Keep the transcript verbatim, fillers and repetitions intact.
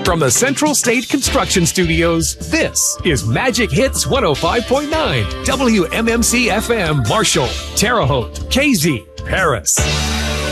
From the Central State Construction Studios, this is Magic Hits one oh five point nine, W M M C F M, Marshall, Terre Haute, K Z, Paris.